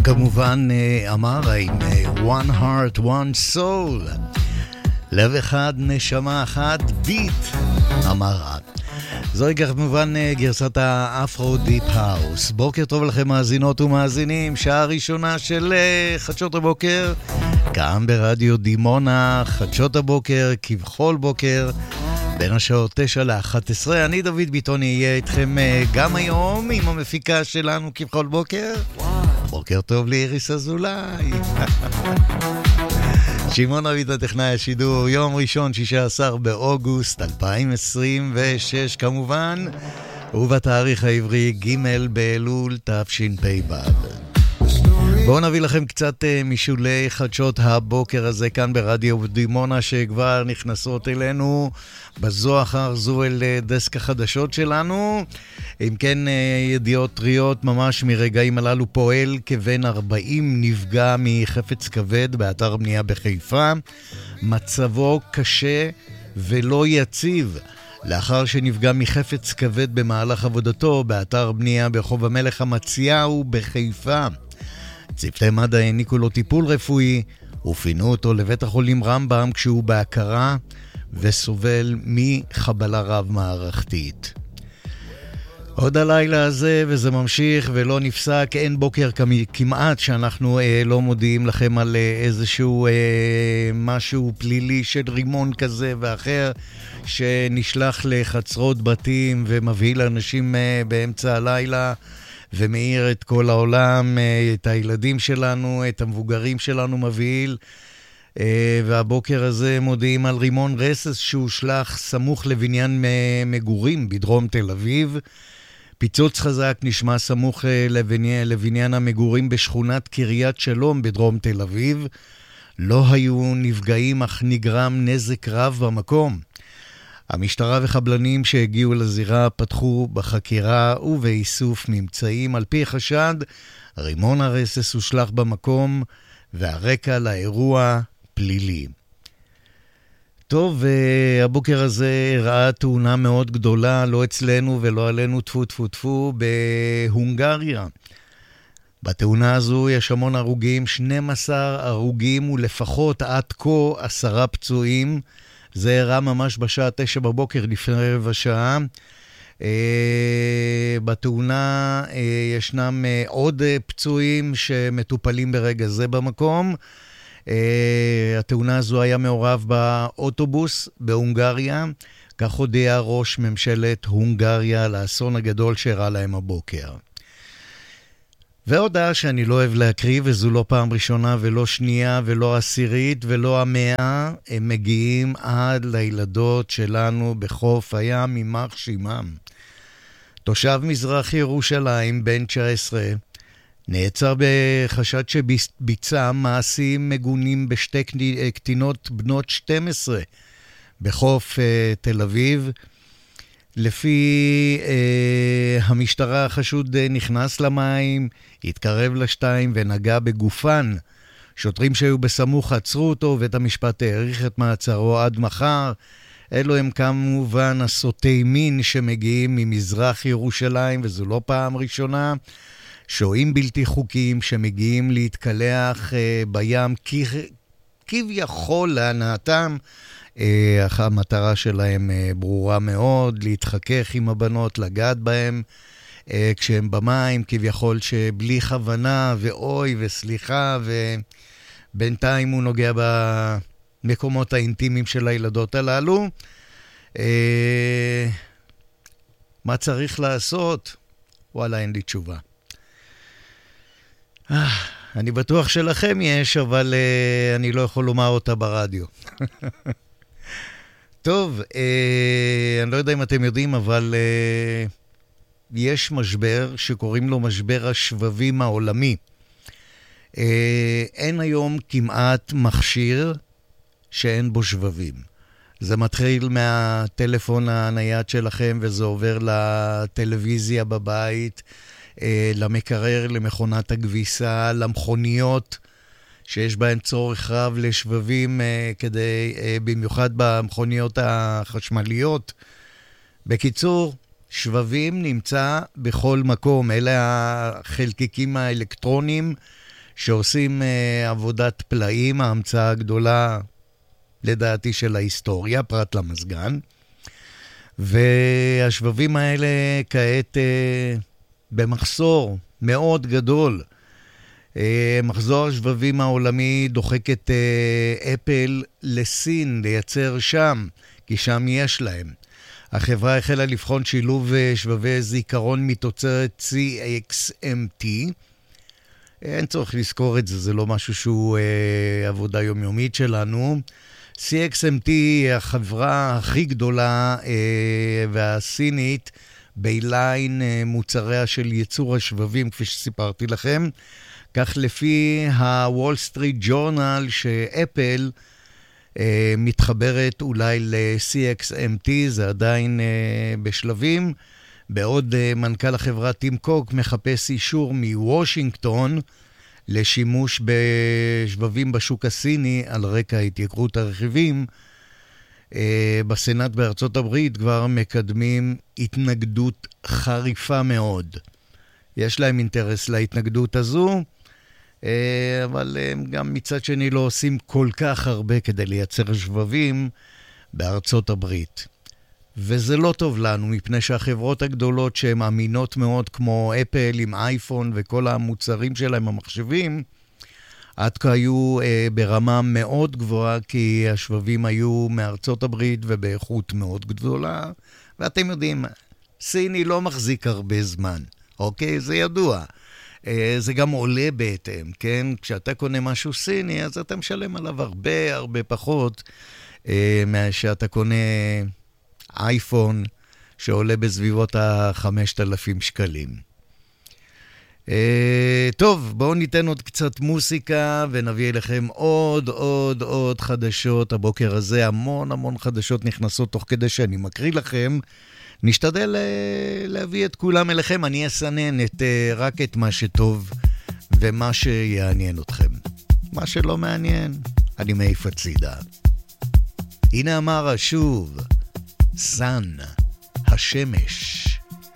כמובן אמרה עם One Heart, One Soul, לב אחד, נשמה אחת, ביט, אמרה. זוהי כמובן גרסת האפרו דיפ האוס. בוקר טוב לכם מאזינות ומאזינים, שעה ראשונה של חדשות הבוקר, כאן ברדיו דימונה, חדשות הבוקר, כבכל בוקר, בין השעות 9 ל-11. אני דוד ביטון אהיה איתכם גם היום עם המפיקה שלנו כבכל בוקר. בוקר טוב לאיריס אזולאי. שמעון אביט הטכנאי השידור, יום ראשון 16 באוגוסט 2026 כמובן, ובתאריך העברי ג' באלול תשפ"ב. בואו נביא לכם קצת משולי חדשות הבוקר הזה כאן ברדיו דימונה, שכבר נכנסות אלינו בזו אחר זו אל דסק החדשות שלנו. אם כן, ידיעות טריות ממש מרגעים הללו. פועל כבן 40 נפגע מחפץ כבד באתר בנייה בחיפה. מצבו קשה ולא יציב לאחר שנפגע מחפץ כבד במהלך עבודתו באתר בנייה ברחוב המלך המציהו בחיפה. צוותי מד"א העניקו לו טיפול רפואי ופינו אותו לבית החולים רמב"ם כשהוא בהכרה וסובל מחבלה רב מערכתית. עוד הלילה הזה, וזה ממשיך ולא נפסק, אין בוקר כמעט שאנחנו לא מודיעים לכם על איזשהו משהו פלילי של רימון כזה ואחר שנשלח לחצרות בתים ומבהיל אנשים באמצע הלילה ומאיר את כל העולם, את הילדים שלנו, את המבוגרים שלנו מבהיל. והבוקר הזה מודיעים על רימון רסס שהושלך סמוך לבניין מגורים בדרום תל אביב. פיצוץ חזק נשמע סמוך לבניין המגורים בשכונת קריית שלום בדרום תל אביב. לא היו נפגעים אך נגרם נזק רב במקום. המשטרה וחבלנים שהגיעו לזירה פתחו בחקירה ובאיסוף ממצאים. על פי חשד, רימון הרסס הושלך במקום והרקע לאירוע פלילי. טוב, הבוקר הזה ראה תאונה מאוד גדולה, לא אצלנו ולא עלינו, טפו טפו טפו, בהונגריה. בתאונה הזו יש המון הרוגים, 12 הרוגים ולפחות עד כה 10 פצועים. זה אירע ממש בשעה 9 בבוקר לפני רבע שעה. בתאונה ישנם עוד פצועים שמטופלים ברגע זה במקום. התאונה הזו היה מעורב באוטובוס בהונגריה, כך הודיע ראש ממשלת הונגריה על האסון הגדול שאירע להם הבוקר. והודעה שאני לא אוהב להקריא, וזו לא פעם ראשונה ולא שנייה ולא עשירית ולא 100, הם מגיעים עד לילדות שלנו בחוף הים יימח שמם. תושב מזרח ירושלים בן 19 נעצר בחשד שביצע מעשים מגונים בשתי קטינות בנות 12 בחוף תל אביב. לפי המשטרה החשוד נכנס למים, התקרב לשתיים ונגע בגופן. שוטרים שהיו בסמוך עצרו אותו ובית המשפט העריך את מעצרו עד מחר. אלו הם כמובן הסוטי מין שמגיעים ממזרח ירושלים, וזו לא פעם ראשונה. שוהים בלתי חוקיים שמגיעים להתקלח בים כביכול להנאתם. המטרה שלהם ברורה מאוד, להתחכך עם הבנות, לגעת בהם כשהם במים, כביכול שבלי כוונה ואוי וסליחה, ובינתיים הוא נוגע במקומות האינטימיים של הילדות הללו. מה צריך לעשות? וואלה, אין לי תשובה. אני בטוח שלכם יש, אבל אני לא יכול לומר אותה ברדיו. טוב, אני לא יודע אם אתם יודעים, אבל יש משבר שקוראים לו משבר השבבים העולמי. אין היום כמעט מכשיר שאין בו שבבים. זה מתחיל מהטלפון הנייד שלכם וזה עובר לטלוויזיה בבית, למקרר, למכונת הכביסה, למכוניות שיש בהן צורך רב לשבבים, כדי, במיוחד במכוניות החשמליות. בקיצור, שבבים נמצא בכל מקום. אלה החלקיקים האלקטרונים שעושים עבודת פלאים, ההמצאה הגדולה לדעתי של ההיסטוריה, פרט למזגן. והשבבים האלה כעת במחסור מאוד גדול. מחזור השבבים העולמי דוחק את אפל לסין, לייצר שם, כי שם יש להם. החברה החלה לבחון שילוב שבבי זיכרון מתוצרת CXMT. אין צורך לזכור את זה, זה לא משהו שהוא עבודה יומיומית שלנו. CXMT היא החברה הכי גדולה והסינית בליין מוצריה של ייצור השבבים, כפי שסיפרתי לכם. כך לפי הוול סטריט ג'ורנל שאפל מתחברת אולי ל-CXMT, זה עדיין בשלבים, בעוד מנכ"ל החברה טים קוק מחפש אישור מוושינגטון לשימוש בשבבים בשוק הסיני על רקע התייקרות הרכיבים. בסנאט בארצות הברית כבר מקדמים התנגדות חריפה מאוד. יש להם אינטרס להתנגדות הזו, אבל הם גם מצד שני לא עושים כל כך הרבה כדי לייצר שבבים בארצות הברית. וזה לא טוב לנו, מפני שהחברות הגדולות שהן אמינות מאוד, כמו אפל עם אייפון וכל המוצרים שלהם, המחשבים, עד כה היו ברמה מאוד גבוהה, כי השבבים היו מארצות הברית ובאיכות מאוד גדולה. ואתם יודעים, סיני לא מחזיק הרבה זמן, אוקיי? זה ידוע. זה גם עולה בהתאם, כן? כשאתה קונה משהו סיני, אז אתה משלם עליו הרבה פחות שאתה קונה אייפון שעולה בסביבות ה-5,000 שקלים. טוב, בואו ניתן עוד קצת מוסיקה ונביא אליכם עוד חדשות. הבוקר הזה המון חדשות נכנסות תוך כדי שאני מקריא לכם. נשתדל להביא את כולם אליכם. אני אסנן רק את מה שטוב ומה שיעניין אתכם. מה שלא מעניין, אני מעיף הצידה. הנה אמרה שוב, סן, השמש.